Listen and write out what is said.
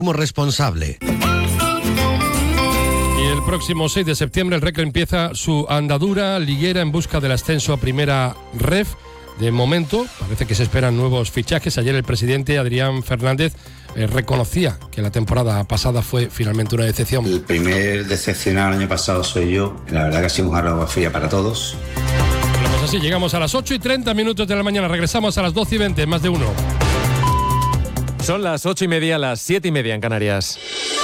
como responsable. Y el próximo 6 de septiembre el Recre empieza su andadura liguera en busca del ascenso a Primera Ref. De momento parece que se esperan nuevos fichajes. Ayer el presidente Adrián Fernández reconocía que la temporada pasada fue finalmente una decepción. El primer decepcionado el año pasado soy yo. La verdad que ha sido un agua fría para todos. Pues así llegamos a las 8:30 de la mañana. Regresamos a las 12:20, más de uno. Son las 8:30, las 7:30 en Canarias.